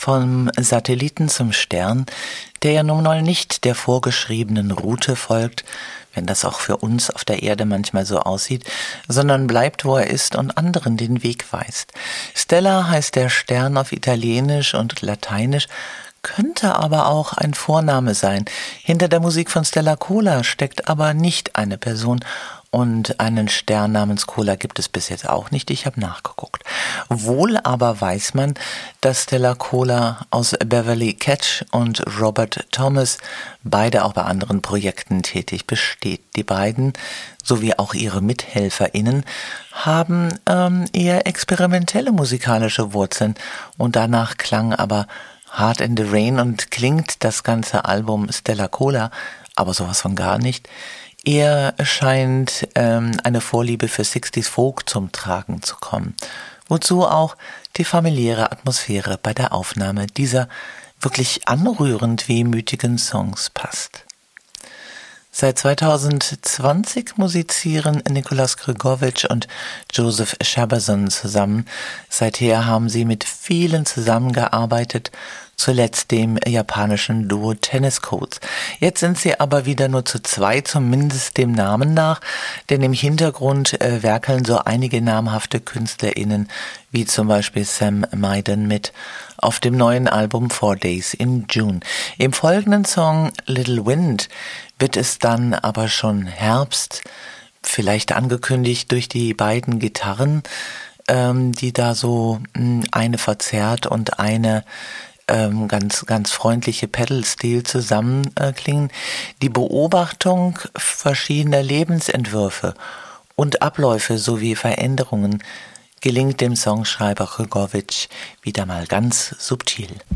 Vom Satelliten zum Stern, der ja nun mal nicht der vorgeschriebenen Route folgt, wenn das auch für uns auf der Erde manchmal so aussieht, sondern bleibt, wo er ist und anderen den Weg weist. Stella heißt der Stern auf Italienisch und Lateinisch, könnte aber auch ein Vorname sein. Hinter der Musik von Stella Cola steckt aber nicht eine Person. Und einen Stern namens Cola gibt es bis jetzt auch nicht, ich habe nachgeguckt. Wohl aber weiß man, dass Stella Cola aus Beverly Ketch und Robert Thomas, beide auch bei anderen Projekten tätig, besteht. Die beiden, sowie auch ihre MithelferInnen, haben eher experimentelle musikalische Wurzeln und danach klang aber Hard in the Rain und klingt das ganze Album Stella Cola, aber sowas von gar nicht. Eher scheint eine Vorliebe für 60s Folk zum Tragen zu kommen, wozu auch die familiäre Atmosphäre bei der Aufnahme dieser wirklich anrührend wehmütigen Songs passt. Seit 2020 musizieren Nicolas Grigovic und Joseph Schaberson zusammen. Seither haben sie mit vielen zusammengearbeitet, zuletzt dem japanischen Duo Tennis Coats. Jetzt sind sie aber wieder nur zu zweit, zumindest dem Namen nach, denn im Hintergrund werkeln so einige namhafte KünstlerInnen, wie zum Beispiel Sam Maiden mit auf dem neuen Album 4 Days in June. Im folgenden Song Little Wind wird es dann aber schon Herbst, vielleicht angekündigt durch die beiden Gitarren, die da so eine verzerrt und eine ganz freundliche Pedal-Stil zusammenklingen. Die Beobachtung verschiedener Lebensentwürfe und Abläufe sowie Veränderungen gelingt dem Songschreiber Grigovic wieder mal ganz subtil.